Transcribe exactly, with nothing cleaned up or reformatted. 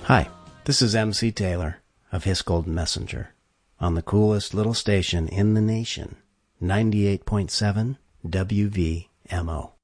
Hi, this is M C Taylor of His Golden Messenger on the coolest little station in the nation, ninety-eight point seven W V M O.